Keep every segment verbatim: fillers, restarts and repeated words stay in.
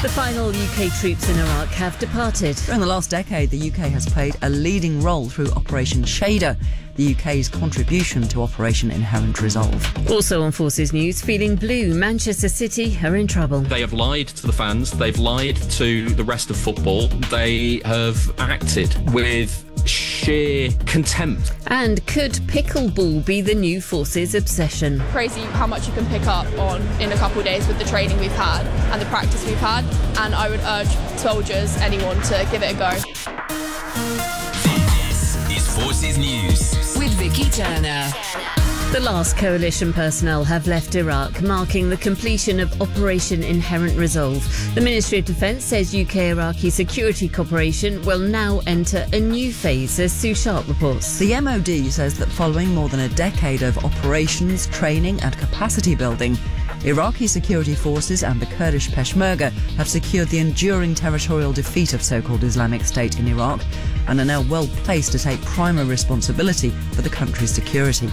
The final U K troops in Iraq have departed. During the last decade, the U K has played a leading role through Operation Shader, the U K's contribution to Operation Inherent Resolve. Also on Forces News, feeling blue, Manchester City are in trouble. They have lied to the fans, they've lied to the rest of football, they have acted with sheer contempt. And could pickleball be the new Forces obsession? Crazy how much you can pick up on in a couple of days with the training we've had and the practice we've had, and I would urge soldiers, anyone, to give it a go. This is Forces News with Vicky Turner. The last coalition personnel have left Iraq, marking the completion of Operation Inherent Resolve. The Ministry of Defence says U K-Iraqi security cooperation will now enter a new phase, as Sue Sharp reports. The M O D says that following more than a decade of operations, training and capacity building, Iraqi security forces and the Kurdish Peshmerga have secured the enduring territorial defeat of so-called Islamic State in Iraq and are now well placed to take primary responsibility for the country's security.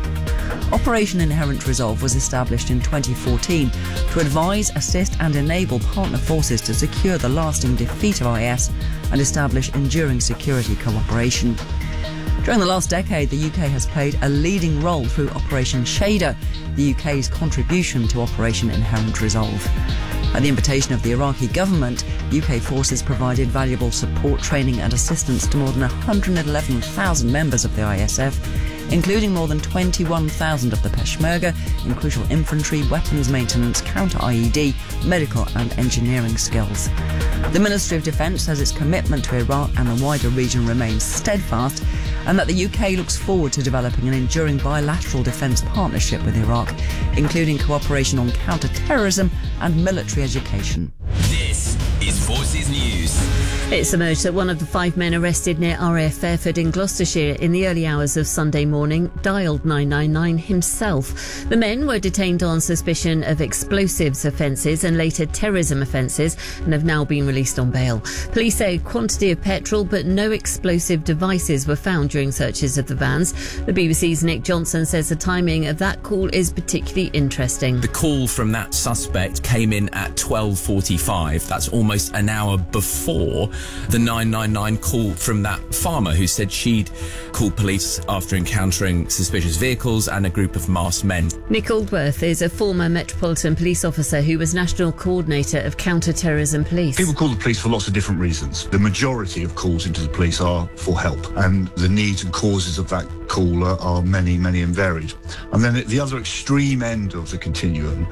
Operation Inherent Resolve was established in twenty fourteen to advise, assist and enable partner forces to secure the lasting defeat of I S and establish enduring security cooperation. During the last decade, the U K has played a leading role through Operation Shader, the U K's contribution to Operation Inherent Resolve. At the invitation of the Iraqi government, U K forces provided valuable support, training and assistance to more than one hundred eleven thousand members of the I S F, including more than twenty-one thousand of the Peshmerga in crucial infantry, weapons maintenance, counter-I E D, medical and engineering skills. The Ministry of Defence says its commitment to Iraq and the wider region remains steadfast, and that the U K looks forward to developing an enduring bilateral defence partnership with Iraq, including cooperation on counter-terrorism and military education. This is Forces News. It's emerged that one of the five men arrested near R A F Fairford in Gloucestershire in the early hours of Sunday morning dialled nine nine nine himself. The men were detained on suspicion of explosives offences and later terrorism offences and have now been released on bail. Police say a quantity of petrol but no explosive devices were found during searches of the vans. The B B C's Nick Johnson says the timing of that call is particularly interesting. The call from that suspect came in at twelve forty-five. That's almost an hour before the nine nine nine call from that farmer who said she'd called police after encountering suspicious vehicles and a group of masked men. Nick Aldworth is a former Metropolitan Police officer who was National Coordinator of Counter-Terrorism Police. People call the police for lots of different reasons. The majority of calls into the police are for help, and the needs and causes of that call are, are many, many and varied. And then at the other extreme end of the continuum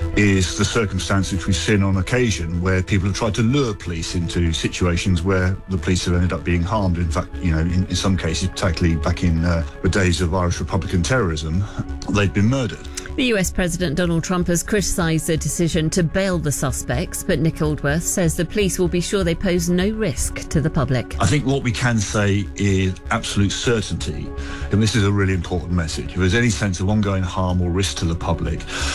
is the circumstance which we've seen on occasion where people have tried to lure police into situations where the police have ended up being harmed. In fact, you know, in, in some cases, particularly back in uh, the days of Irish Republican terrorism, they'd been murdered. The U S President Donald Trump has criticised the decision to bail the suspects, but Nick Aldworth says the police will be sure they pose no risk to the public. I think what we can say is absolute certainty, and this is a really important message. If there's any sense of ongoing harm or risk to the public,